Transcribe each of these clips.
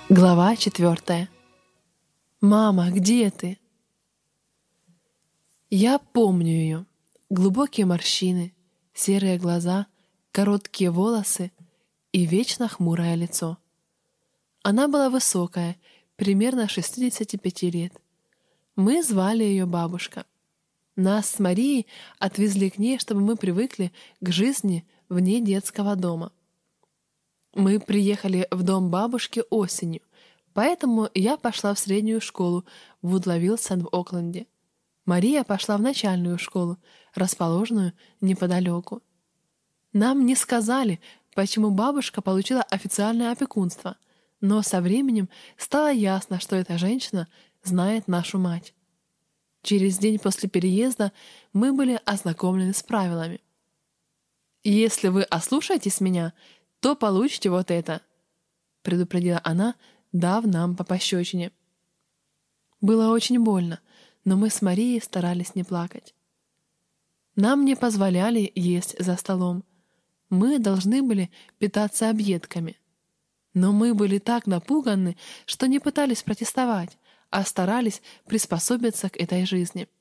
Глава 4. «Мама, где ты?» Я помню ее. Глубокие морщины, серые глаза, короткие волосы и вечно хмурое лицо. Она была высокая, примерно 65 лет. Мы звали ее бабушка. Нас с Марией отвезли к ней, чтобы мы привыкли к жизни вне детского дома. Мы приехали в дом бабушки осенью, поэтому я пошла в среднюю школу в Вудлавилсон в Окленде. Мария пошла в начальную школу, расположенную неподалеку. Нам не сказали, почему бабушка получила официальное опекунство, но со временем стало ясно, что эта женщина знает нашу мать. Через день после переезда мы были ознакомлены с правилами. «Если вы ослушаетесь меня, то получите вот это», — предупредила она, дав нам по пощечине. Было очень больно, но мы с Марией старались не плакать. Нам не позволяли есть за столом. Мы должны были питаться объедками. Но мы были так напуганы, что не пытались протестовать, а старались приспособиться к этой жизни.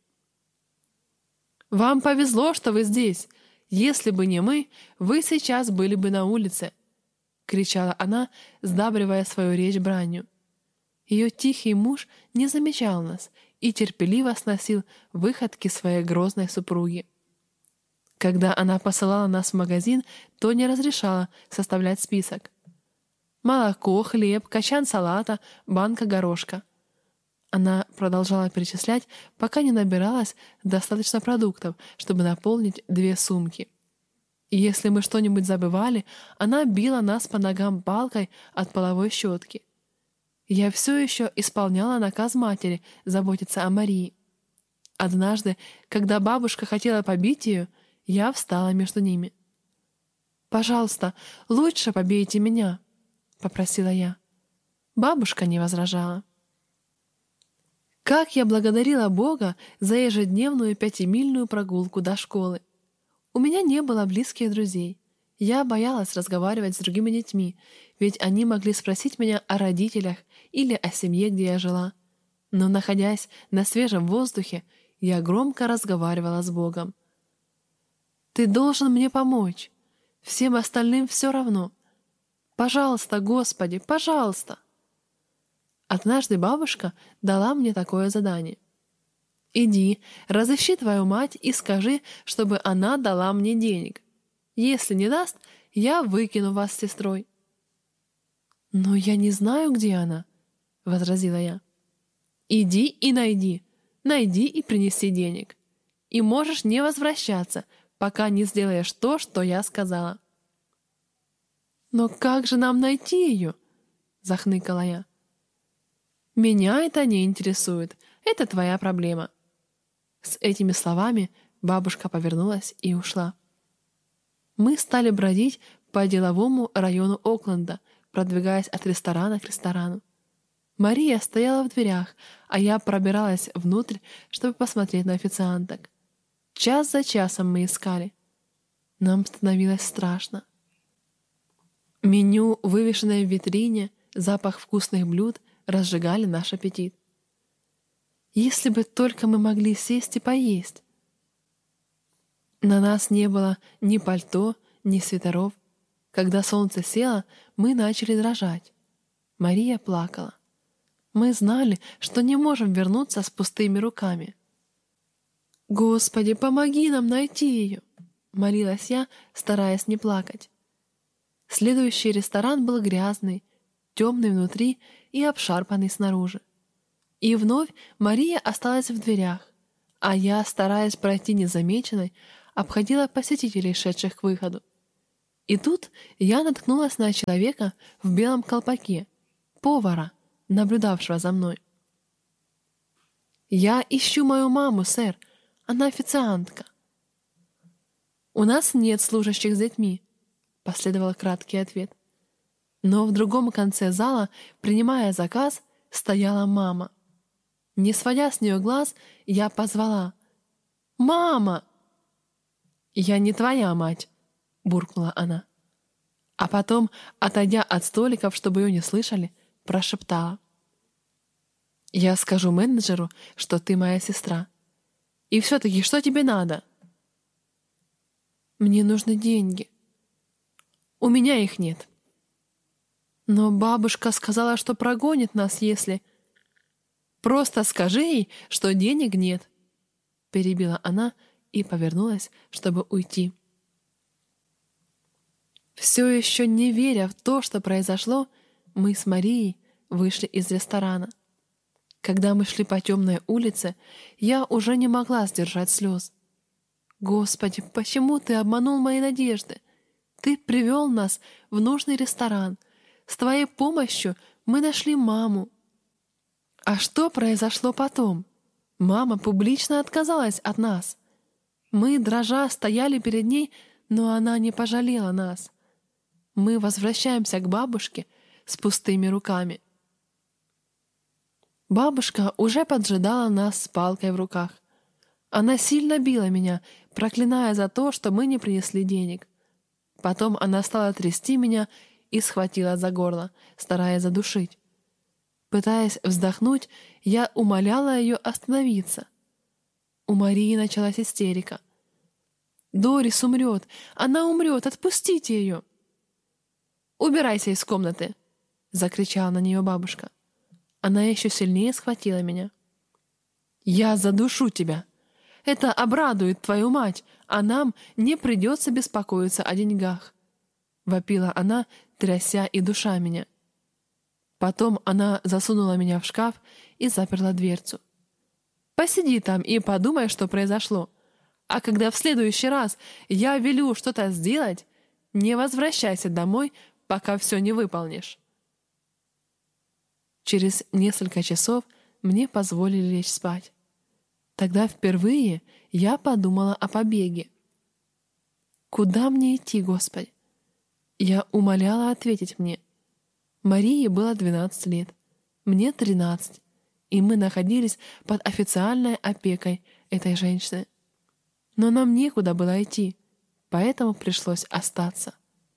«Вам повезло, что вы здесь. Если бы не мы, вы сейчас были бы на улице», — кричала она, сдабривая свою речь бранью. Ее тихий муж не замечал нас и терпеливо сносил выходки своей грозной супруги. Когда она посылала нас в магазин, то не разрешала составлять список. Молоко, хлеб, качан салата, банка горошка. Она продолжала перечислять, пока не набиралось достаточно продуктов, чтобы наполнить 2 сумки. И если мы что-нибудь забывали, она била нас по ногам палкой от половой щетки. Я все еще исполняла наказ матери заботиться о Марии. Однажды, когда бабушка хотела побить ее, я встала между ними. «Пожалуйста, лучше побейте меня», — попросила я. Бабушка не возражала. Как я благодарила Бога за ежедневную 5-мильную прогулку до школы. У меня не было близких друзей. Я боялась разговаривать с другими детьми, ведь они могли спросить меня о родителях или о семье, где я жила. Но, находясь на свежем воздухе, я громко разговаривала с Богом. «Ты должен мне помочь. Всем остальным все равно. Пожалуйста, Господи, пожалуйста!» Однажды бабушка дала мне такое задание. «Иди, разыщи твою мать и скажи, чтобы она дала мне денег. Если не даст, я выкину вас с сестрой». «Но я не знаю, где она», — возразила я. «Иди и найди. Найди и принеси денег. И можешь не возвращаться, пока не сделаешь то, что я сказала». «Но как же нам найти ее?» — захныкала я. «Меня это не интересует. Это твоя проблема». С этими словами бабушка повернулась и ушла. Мы стали бродить по деловому району Окленда, продвигаясь от ресторана к ресторану. Мария стояла в дверях, а я пробиралась внутрь, чтобы посмотреть на официанток. Час за часом мы искали. Нам становилось страшно. Меню, вывешенное в витрине, запах вкусных блюд разжигали наш аппетит. Если бы только мы могли сесть и поесть. На нас не было ни пальто, ни свитеров. Когда солнце село, мы начали дрожать. Мария плакала. Мы знали, что не можем вернуться с пустыми руками. «Господи, помоги нам найти ее!» — молилась я, стараясь не плакать. Следующий ресторан был грязный, темный внутри и обшарпанный снаружи. И вновь Мария осталась в дверях, а я, стараясь пройти незамеченной, обходила посетителей, шедших к выходу. И тут я наткнулась на человека в белом колпаке, повара, наблюдавшего за мной. «Я ищу мою маму, сэр. Она официантка». «У нас нет служащих с детьми», — последовал краткий ответ. Но в другом конце зала, принимая заказ, стояла мама. Не сводя с нее глаз, я позвала: «Мама!» «Я не твоя мать», — буркнула она. А потом, отойдя от столиков, чтобы ее не слышали, прошептала: «Я скажу менеджеру, что ты моя сестра. И все-таки, что тебе надо?» «Мне нужны деньги». «У меня их нет». «Но бабушка сказала, что прогонит нас, если...» «Просто скажи ей, что денег нет», — перебила она и повернулась, чтобы уйти. Все еще не веря в то, что произошло, мы с Марией вышли из ресторана. Когда мы шли по темной улице, я уже не могла сдержать слез. «Господи, почему ты обманул мои надежды? Ты привел нас в нужный ресторан. С твоей помощью мы нашли маму». А что произошло потом? Мама публично отказалась от нас. Мы, дрожа, стояли перед ней, но она не пожалела нас. Мы возвращаемся к бабушке с пустыми руками. Бабушка уже поджидала нас с палкой в руках. Она сильно била меня, проклиная за то, что мы не принесли денег. Потом она стала трясти меня и схватила за горло, стараясь задушить. Пытаясь вздохнуть, я умоляла ее остановиться. У Марии началась истерика. «Дорис умрет! Она умрет! Отпустите ее!» «Убирайся из комнаты!» — закричала на нее бабушка. Она еще сильнее схватила меня. «Я задушу тебя! Это обрадует твою мать, а нам не придется беспокоиться о деньгах!» — вопила она, тряся и душа меня. Потом она засунула меня в шкаф и заперла дверцу. «Посиди там и подумай, что произошло. А когда в следующий раз я велю что-то сделать, не возвращайся домой, пока все не выполнишь». Через несколько часов мне позволили лечь спать. Тогда впервые я подумала о побеге. Куда мне идти, Господи? Я умоляла ответить мне. Марии было 12 лет, мне 13, и мы находились под официальной опекой этой женщины. Но нам некуда было идти, поэтому пришлось остаться.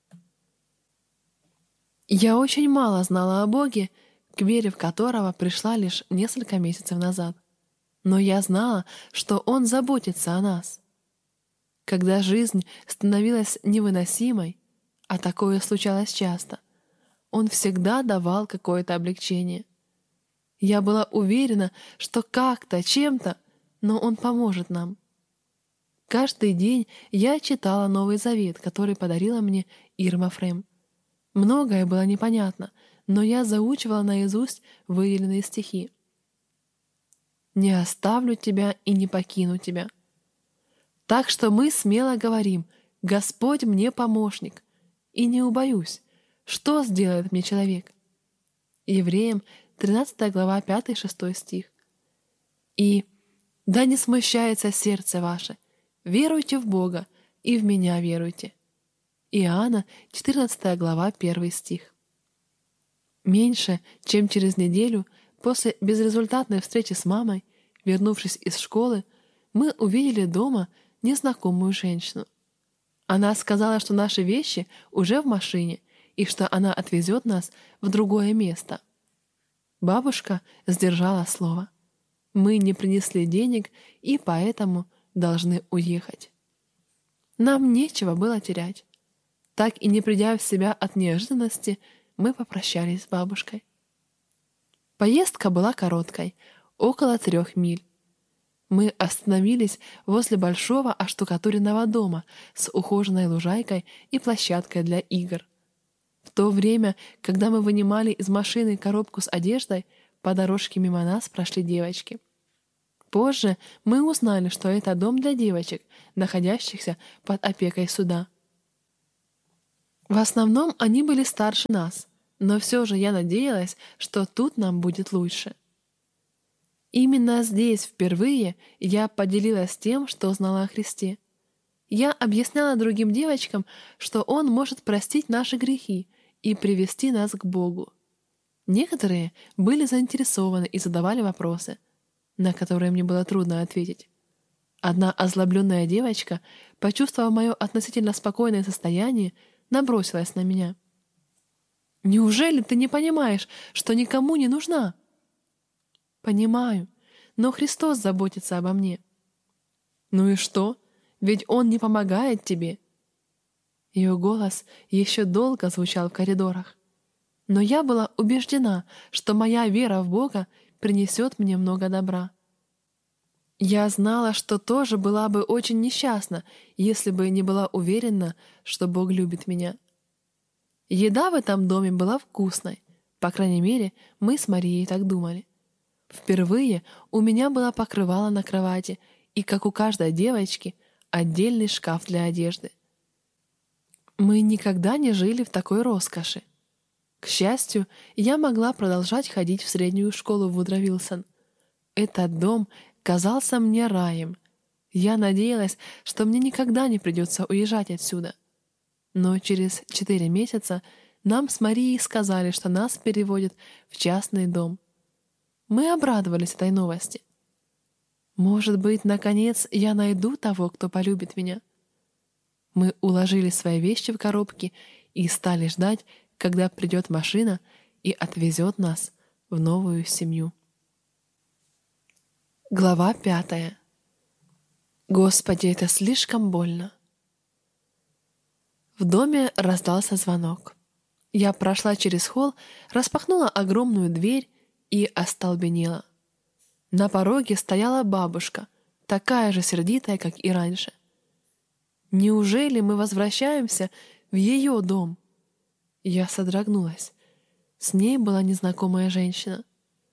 Я очень мало знала о Боге, к вере в которого пришла лишь несколько месяцев назад. Но я знала, что Он заботится о нас. Когда жизнь становилась невыносимой, а такое случалось часто, Он всегда давал какое-то облегчение. Я была уверена, что как-то, чем-то, но Он поможет нам. Каждый день я читала Новый Завет, который подарила мне Ирма Фрем. Многое было непонятно, но я заучивала наизусть выделенные стихи. «Не оставлю тебя и не покину тебя». Так что мы смело говорим: «Господь мне помощник, и не убоюсь. Что сделает мне человек?» Евреям 13 глава 5-6 стих. И «Да не смущается сердце ваше, веруйте в Бога и в меня веруйте». Иоанна 14 глава 1 стих. Меньше чем через неделю после безрезультатной встречи с мамой, вернувшись из школы, мы увидели дома незнакомую женщину. Она сказала, что наши вещи уже в машине и что она отвезет нас в другое место. Бабушка сдержала слово. Мы не принесли денег и поэтому должны уехать. Нам нечего было терять. Так и не придя в себя от неожиданности, мы попрощались с бабушкой. Поездка была короткой, около 3 миль. Мы остановились возле большого оштукатуренного дома с ухоженной лужайкой и площадкой для игр. В то время, когда мы вынимали из машины коробку с одеждой, по дорожке мимо нас прошли девочки. Позже мы узнали, что это дом для девочек, находящихся под опекой суда. В основном они были старше нас, но все же я надеялась, что тут нам будет лучше. Именно здесь впервые я поделилась тем, что знала о Христе. Я объясняла другим девочкам, что Он может простить наши грехи и привести нас к Богу. Некоторые были заинтересованы и задавали вопросы, на которые мне было трудно ответить. Одна озлобленная девочка, почувствовав мое относительно спокойное состояние, набросилась на меня. Неужели ты не понимаешь, что никому не нужна? Понимаю, но Христос заботится обо мне. Ну и что? Ведь Он не помогает тебе. Ее голос еще долго звучал в коридорах. Но я была убеждена, что моя вера в Бога принесет мне много добра. Я знала, что тоже была бы очень несчастна, если бы не была уверена, что Бог любит меня. Еда в этом доме была вкусной, по крайней мере, мы с Марией так думали. Впервые у меня было покрывало на кровати и, как у каждой девочки, отдельный шкаф для одежды. Мы никогда не жили в такой роскоши. К счастью, я могла продолжать ходить в среднюю школу Вудро Вилсон. Этот дом казался мне раем. Я надеялась, что мне никогда не придется уезжать отсюда. Но через 4 месяца нам с Марией сказали, что нас переводят в частный дом. Мы обрадовались этой новости. Может быть, наконец я найду того, кто полюбит меня. Мы уложили свои вещи в коробки и стали ждать, когда придет машина и отвезет нас в новую семью. Глава 5. Господи, это слишком больно. В доме раздался звонок. Я прошла через холл, распахнула огромную дверь и остолбенела. На пороге стояла бабушка, такая же сердитая, как и раньше. Неужели мы возвращаемся в ее дом? Я содрогнулась. С ней была незнакомая женщина.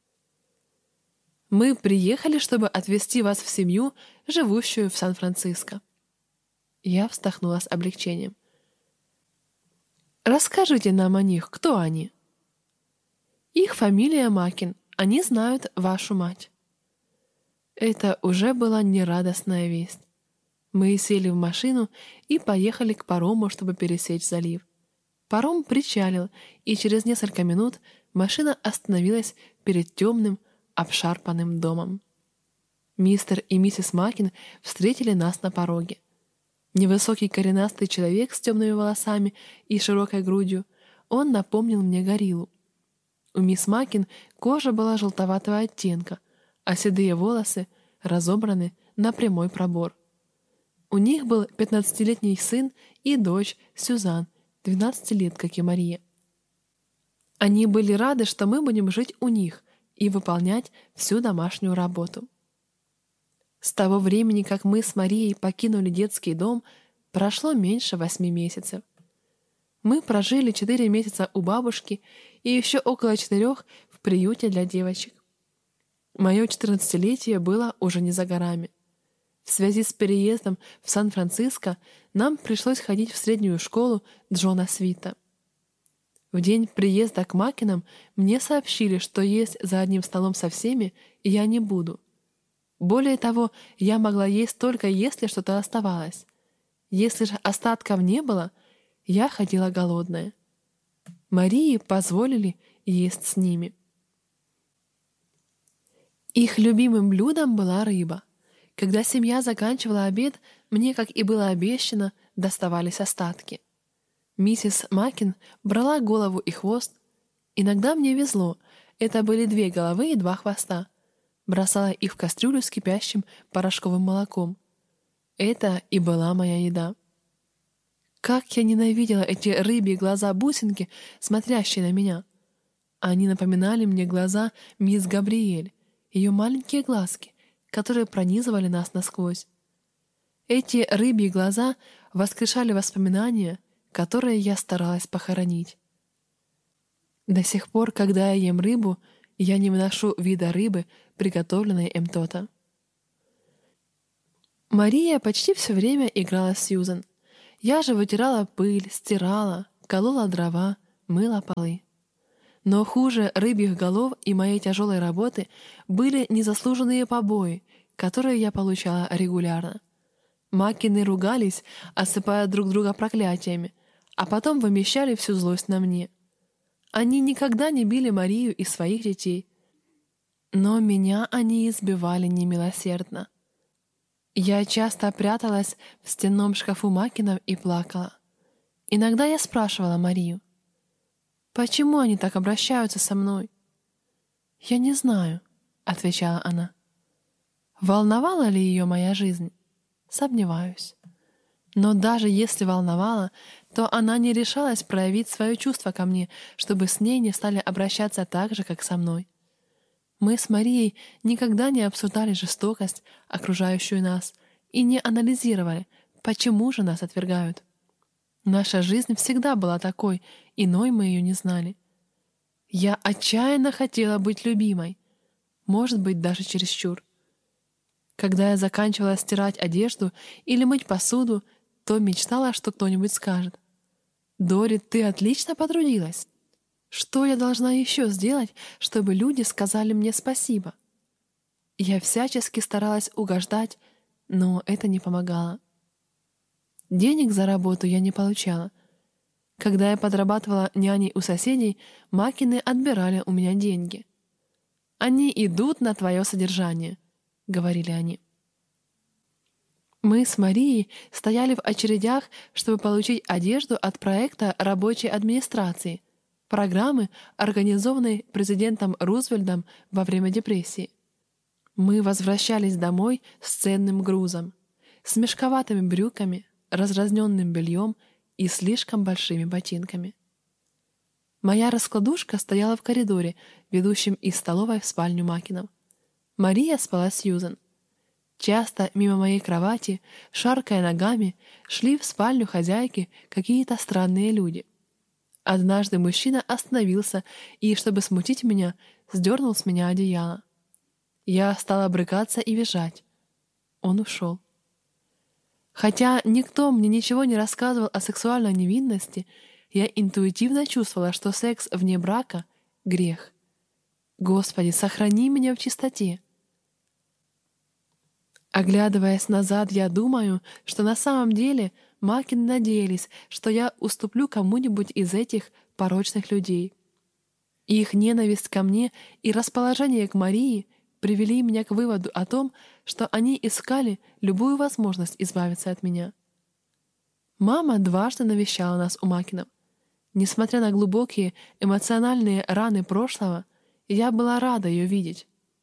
«Мы приехали, чтобы отвезти вас в семью, живущую в Сан-Франциско». Я вздохнула с облегчением. «Расскажите нам о них, кто они?» «Их фамилия Макин, они знают вашу мать». Это уже была нерадостная весть. Мы сели в машину и поехали к парому, чтобы пересечь залив. Паром причалил, и через несколько минут машина остановилась перед темным, обшарпанным домом. Мистер и миссис Макин встретили нас на пороге. Невысокий коренастый человек с темными волосами и широкой грудью, он напомнил мне гориллу. У мисс Макин кожа была желтоватого оттенка, а седые волосы разобраны на прямой пробор. У них был 15-летний сын и дочь Сюзан, 12 лет, как и Мария. Они были рады, что мы будем жить у них и выполнять всю домашнюю работу. С того времени, как мы с Марией покинули детский дом, прошло меньше 8 месяцев. Мы прожили 4 месяца у бабушки и еще около 4 в приюте для девочек. Мое 14-летие было уже не за горами. В связи с переездом в Сан-Франциско нам пришлось ходить в среднюю школу Джона Свита. В день приезда к Макинам мне сообщили, что есть за одним столом со всеми я не буду. Более того, я могла есть только если что-то оставалось. Если же остатков не было, я ходила голодная. Марии позволили есть с ними. Их любимым блюдом была рыба. Когда семья заканчивала обед, мне, как и было обещано, доставались остатки. Миссис Макин брала голову и хвост. Иногда мне везло, это были 2 головы и 2 хвоста. Бросала их в кастрюлю с кипящим порошковым молоком. Это и была моя еда. Как я ненавидела эти рыбьи глаза-бусинки, смотрящие на меня. Они напоминали мне глаза мисс Габриэль, ее маленькие глазки, которые пронизывали нас насквозь. Эти рыбьи глаза воскрешали воспоминания, которые я старалась похоронить. До сих пор, когда я ем рыбу, я не выношу вида рыбы, приготовленной Эмтота. Мария почти все время играла с Сьюзан. Я же вытирала пыль, стирала, колола дрова, мыла полы. Но хуже рыбьих голов и моей тяжелой работы были незаслуженные побои, которые я получала регулярно. Маккины ругались, осыпая друг друга проклятиями, а потом вымещали всю злость на мне. Они никогда не били Марию и своих детей, но меня они избивали немилосердно. Я часто пряталась в стенном шкафу Маккинов и плакала. Иногда я спрашивала Марию: Почему они так обращаются со мной?» «Я не знаю», — отвечала она. Волновала ли ее моя жизнь? Сомневаюсь. Но даже если волновала, то она не решалась проявить свое чувство ко мне, чтобы с ней не стали обращаться так же, как со мной. Мы с Марией никогда не обсуждали жестокость, окружающую нас, и не анализировали, почему же нас отвергают. Наша жизнь всегда была такой, иной мы ее не знали. Я отчаянно хотела быть любимой, может быть, даже чересчур. Когда я заканчивала стирать одежду или мыть посуду, то мечтала, что кто-нибудь скажет: «Дорит, ты отлично потрудилась. Что я должна еще сделать, чтобы люди сказали мне спасибо?» Я всячески старалась угождать, но это не помогало. Денег за работу я не получала. Когда я подрабатывала няней у соседей, Макины отбирали у меня деньги. «Они идут на твое содержание», — говорили они. Мы с Марией стояли в очередях, чтобы получить одежду от проекта рабочей администрации, программы, организованной президентом Рузвельтом во время депрессии. Мы возвращались домой с ценным грузом, с мешковатыми брюками, разразненным бельем и слишком большими ботинками. Моя раскладушка стояла в коридоре, ведущем из столовой в спальню Макинов. Мария спала с Сьюзан. Часто мимо моей кровати, шаркая ногами, шли в спальню хозяйки какие-то странные люди. Однажды мужчина остановился и, чтобы смутить меня, сдернул с меня одеяло. Я стала брыкаться и визжать. Он ушел. Хотя никто мне ничего не рассказывал о сексуальной невинности, я интуитивно чувствовала, что секс вне брака — грех. Господи, сохрани меня в чистоте. Оглядываясь назад, я думаю, что на самом деле Макины надеялись, что я уступлю кому-нибудь из этих порочных людей. Их ненависть ко мне и расположение к Марии привели меня к выводу о том, что они искали любую возможность избавиться от меня. Мама дважды навещала нас у Макинов. Несмотря на глубокие эмоциональные раны прошлого, я была рада ее видеть.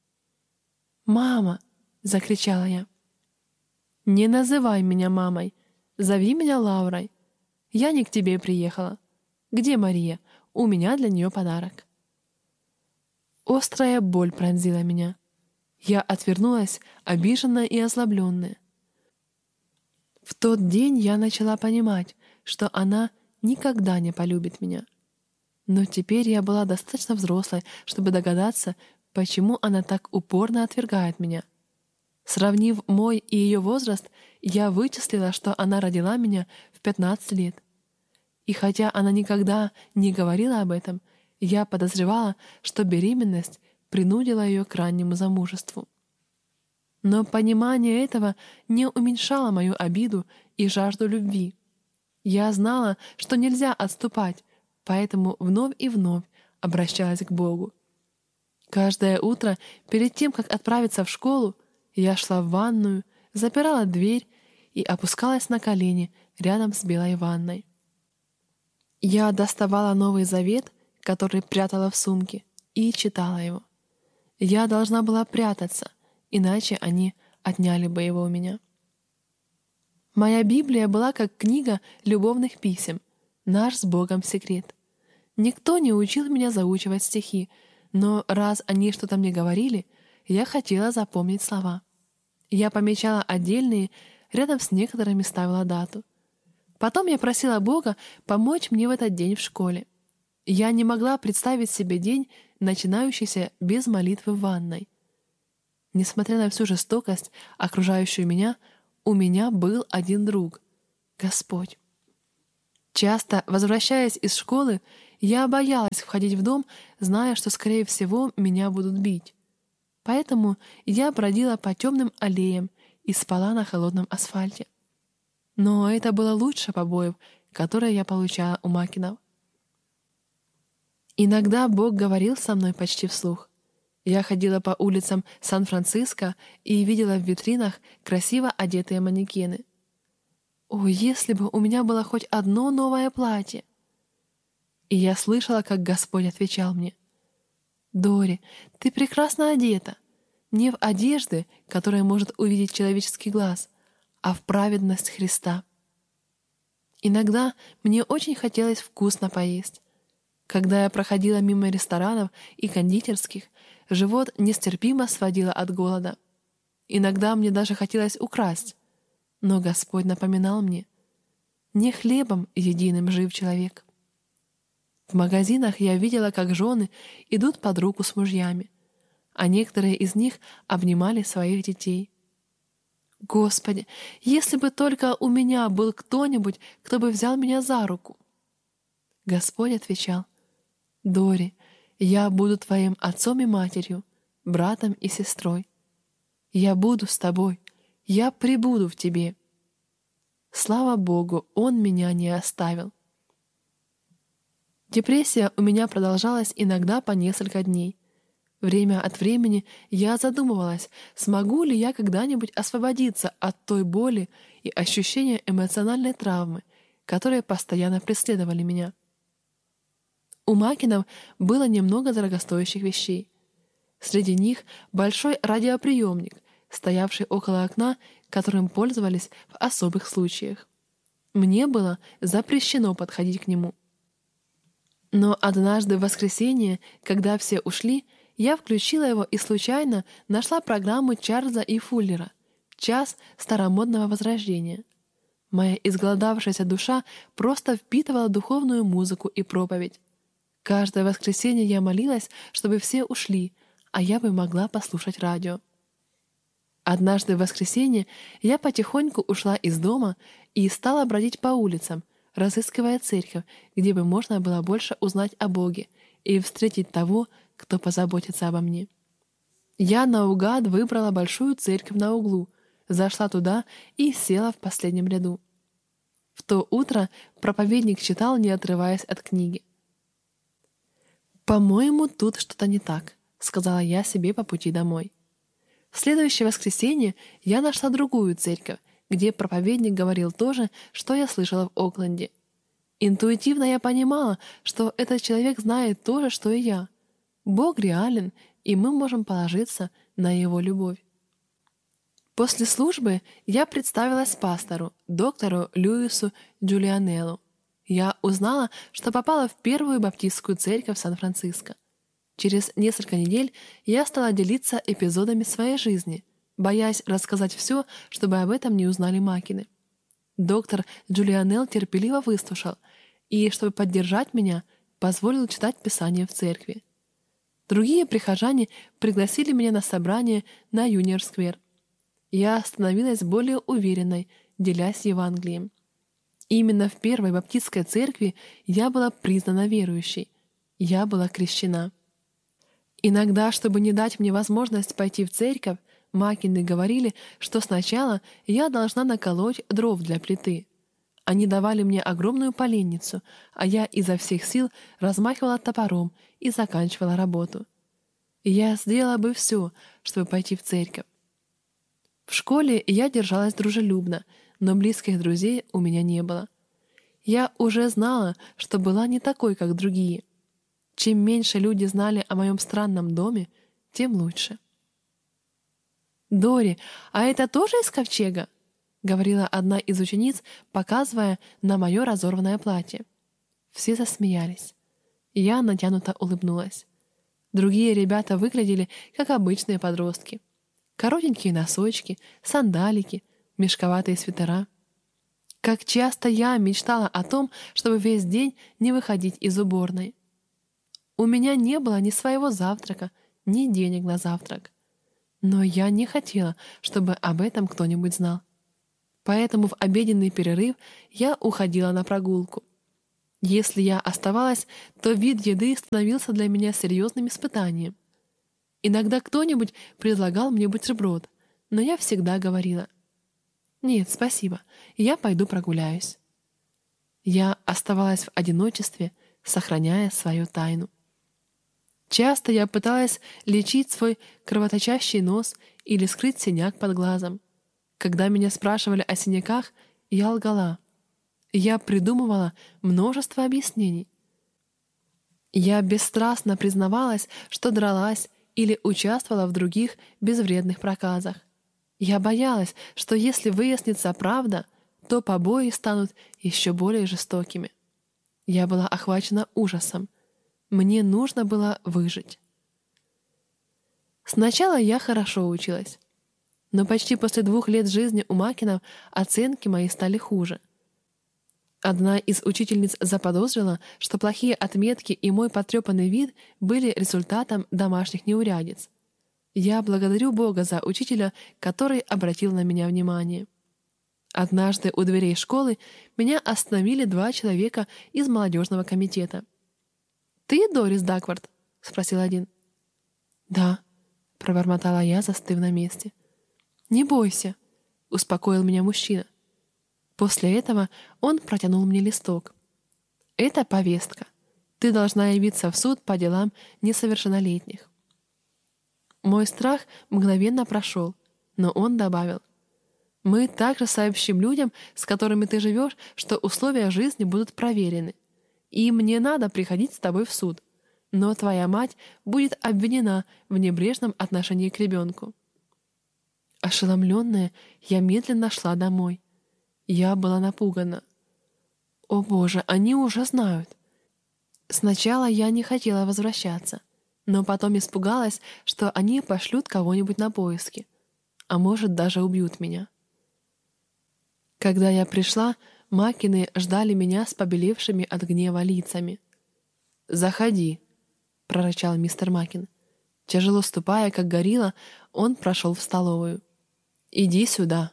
«Мама!» — закричала я. «Не называй меня мамой. Зови меня Лаурой. Я не к тебе приехала. Где Мария? У меня для нее подарок». Острая боль пронзила меня. Я отвернулась, обиженная и озлобленная. В тот день я начала понимать, что она никогда не полюбит меня. Но теперь я была достаточно взрослой, чтобы догадаться, почему она так упорно отвергает меня. Сравнив мой и ее возраст, я вычислила, что она родила меня в 15 лет. И хотя она никогда не говорила об этом, я подозревала, что беременность принудила ее к раннему замужеству. Но понимание этого не уменьшало мою обиду и жажду любви. Я знала, что нельзя отступать, поэтому вновь и вновь обращалась к Богу. Каждое утро, перед тем, как отправиться в школу, я шла в ванную, запирала дверь и опускалась на колени рядом с белой ванной. Я доставала Новый Завет, который прятала в сумке, и читала его. Я должна была прятаться, иначе они отняли бы его у меня. Моя Библия была как книга любовных писем, наш с Богом секрет. Никто не учил меня заучивать стихи, но раз они что-то мне говорили, я хотела запомнить слова. Я помечала отдельные, рядом с некоторыми ставила дату. Потом я просила Бога помочь мне в этот день в школе. Я не могла представить себе день, начинающийся без молитвы в ванной. Несмотря на всю жестокость, окружающую меня, у меня был один друг — Господь. Часто, возвращаясь из школы, я боялась входить в дом, зная, что, скорее всего, меня будут бить. Поэтому я бродила по темным аллеям и спала на холодном асфальте. Но это было лучше побоев, которые я получала у Макинов. Иногда Бог говорил со мной почти вслух. Я ходила по улицам Сан-Франциско и видела в витринах красиво одетые манекены. О, если бы у меня было хоть одно новое платье! И я слышала, как Господь отвечал мне: «Дори, ты прекрасно одета, не в одежды, которые может увидеть человеческий глаз, а в праведность Христа». Иногда мне очень хотелось вкусно поесть. Когда я проходила мимо ресторанов и кондитерских, живот нестерпимо сводило от голода. Иногда мне даже хотелось украсть, но Господь напоминал мне: «Не хлебом единым жив человек». В магазинах я видела, как жены идут под руку с мужьями, а некоторые из них обнимали своих детей. Господи, если бы только у меня был кто-нибудь, кто бы взял меня за руку. Господь отвечал: «Дори, я буду твоим отцом и матерью, братом и сестрой. Я буду с тобой, я пребуду в тебе». Слава Богу, Он меня не оставил. Депрессия у меня продолжалась иногда по несколько дней. Время от времени я задумывалась, смогу ли я когда-нибудь освободиться от той боли и ощущения эмоциональной травмы, которые постоянно преследовали меня. У Макинов было немного дорогостоящих вещей. Среди них большой радиоприемник, стоявший около окна, которым пользовались в особых случаях. Мне было запрещено подходить к нему. Но однажды в воскресенье, когда все ушли, я включила его и случайно нашла программу Чарльза и Фуллера «Час старомодного возрождения». Моя изголодавшаяся душа просто впитывала духовную музыку и проповедь. Каждое воскресенье я молилась, чтобы все ушли, а я бы могла послушать радио. Однажды в воскресенье я потихоньку ушла из дома и стала бродить по улицам, разыскивая церковь, где бы можно было больше узнать о Боге и встретить того, кто позаботится обо мне. Я наугад выбрала большую церковь на углу, зашла туда и села в последнем ряду. В то утро проповедник читал, не отрываясь от книги. «По-моему, тут что-то не так», — сказала я себе по пути домой. В следующее воскресенье я нашла другую церковь, где проповедник говорил то же, что я слышала в Окленде. Интуитивно я понимала, что этот человек знает то же, что и я. Бог реален, и мы можем положиться на Его любовь. После службы я представилась пастору, доктору Льюису Джулианеллу. Я узнала, что попала в первую баптистскую церковь Сан-Франциско. Через несколько недель я стала делиться эпизодами своей жизни, боясь рассказать все, чтобы об этом не узнали Макины. Доктор Джулианелл терпеливо выслушал и, чтобы поддержать меня, позволил читать Писание в церкви. Другие прихожане пригласили меня на собрание на Юниор-сквер. Я становилась более уверенной, делясь Евангелием. Именно в первой баптистской церкви я была признана верующей. Я была крещена. Иногда, чтобы не дать мне возможность пойти в церковь, Макины говорили, что сначала я должна наколоть дров для плиты. Они давали мне огромную поленницу, а я изо всех сил размахивала топором и заканчивала работу. Я сделала бы все, чтобы пойти в церковь. В школе я держалась дружелюбно, но близких друзей у меня не было. Я уже знала, что была не такой, как другие. Чем меньше люди знали о моем странном доме, тем лучше. «Дори, а это тоже из ковчега?» — говорила одна из учениц, показывая на мое разорванное платье. Все засмеялись. Я натянуто улыбнулась. Другие ребята выглядели, как обычные подростки. Коротенькие носочки, сандалики, мешковатые свитера. Как часто я мечтала о том, чтобы весь день не выходить из уборной. У меня не было ни своего завтрака, ни денег на завтрак. Но я не хотела, чтобы об этом кто-нибудь знал. Поэтому в обеденный перерыв я уходила на прогулку. Если я оставалась, то вид еды становился для меня серьезным испытанием. Иногда кто-нибудь предлагал мне бутерброд, но я всегда говорила: «Нет, спасибо, я пойду прогуляюсь». Я оставалась в одиночестве, сохраняя свою тайну. Часто я пыталась лечить свой кровоточащий нос или скрыть синяк под глазом. Когда меня спрашивали о синяках, я лгала. Я придумывала множество объяснений. Я бесстрастно признавалась, что дралась или участвовала в других безвредных проказах. Я боялась, что если выяснится правда, то побои станут еще более жестокими. Я была охвачена ужасом. Мне нужно было выжить. Сначала я хорошо училась, но почти после 2 лет жизни у Макинов оценки мои стали хуже. Одна из учительниц заподозрила, что плохие отметки и мой потрепанный вид были результатом домашних неурядиц. Я благодарю Бога за учителя, который обратил на меня внимание. Однажды у дверей школы меня остановили 2 человека из молодежного комитета. «Ты Дорис Даквард?» — спросил один. «Да», — пробормотала я, застыв на месте. «Не бойся», — успокоил меня мужчина. После этого он протянул мне листок. «Это повестка. Ты должна явиться в суд по делам несовершеннолетних». Мой страх мгновенно прошел, но он добавил: «Мы также сообщим людям, с которыми ты живешь, что условия жизни будут проверены. И мне надо приходить с тобой в суд, но твоя мать будет обвинена в небрежном отношении к ребенку». Ошеломленная, я медленно шла домой. Я была напугана. О боже, они уже знают. Сначала я не хотела возвращаться, но потом испугалась, что они пошлют кого-нибудь на поиски, а может, даже убьют меня. Когда я пришла, Макины ждали меня с побелевшими от гнева лицами. «Заходи», — прорычал мистер Макин. Тяжело ступая, как горилла, он прошел в столовую. «Иди сюда».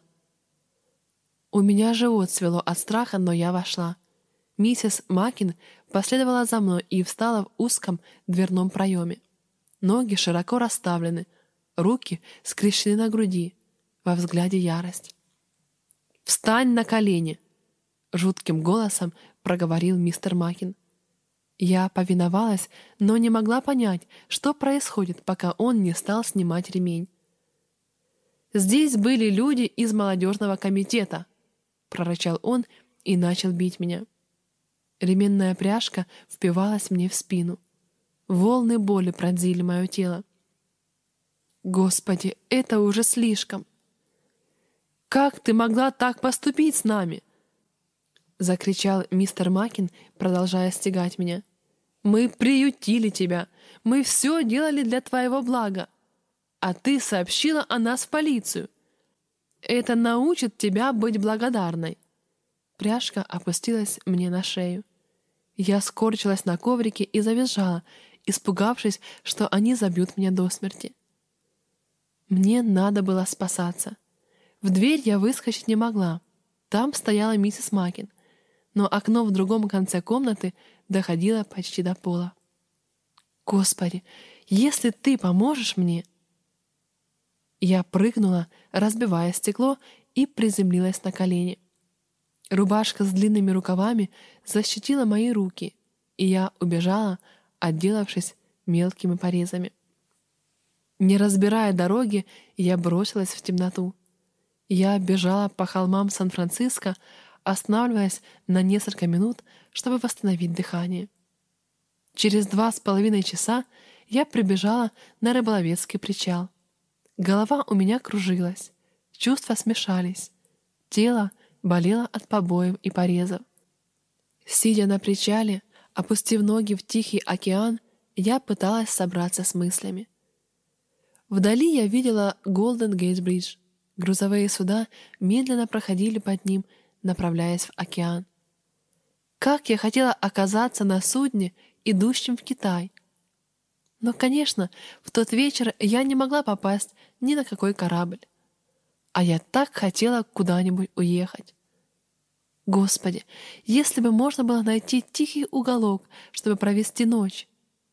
У меня живот свело от страха, но я вошла. Миссис Макин последовала за мной и встала в узком дверном проеме. Ноги широко расставлены, руки скрещены на груди, во взгляде ярость. «Встань на колени!» — жутким голосом проговорил мистер Макин. Я повиновалась, но не могла понять, что происходит, пока он не стал снимать ремень. «Здесь были люди из молодежного комитета», — прорычал он и начал бить меня. Ременная пряжка впивалась мне в спину. Волны боли пронзили мое тело. «Господи, это уже слишком! Как ты могла так поступить с нами?» — закричал мистер Макин, продолжая стягать меня. «Мы приютили тебя, мы все делали для твоего блага, а ты сообщила о нас в полицию. Это научит тебя быть благодарной». Пряжка опустилась мне на шею. Я скорчилась на коврике и завизжала, испугавшись, что они забьют меня до смерти. Мне надо было спасаться. В дверь я выскочить не могла. Там стояла миссис Макин, но окно в другом конце комнаты доходило почти до пола. «Господи, если ты поможешь мне...» Я прыгнула, разбивая стекло, и приземлилась на колени. Рубашка с длинными рукавами защитила мои руки, и я убежала, отделавшись мелкими порезами. Не разбирая дороги, я бросилась в темноту. Я бежала по холмам Сан-Франциско, останавливаясь на несколько минут, чтобы восстановить дыхание. Через 2,5 часа я прибежала на рыболовецкий причал. Голова у меня кружилась, чувства смешались, тело болело от побоев и порезов. Сидя на причале, опустив ноги в Тихий океан, я пыталась собраться с мыслями. Вдали я видела Голден-Гейт-бридж. Грузовые суда медленно проходили под ним, направляясь в океан. Как я хотела оказаться на судне, идущем в Китай! Но, конечно, в тот вечер я не могла попасть ни на какой корабль. А я так хотела куда-нибудь уехать. Господи, если бы можно было найти тихий уголок, чтобы провести ночь,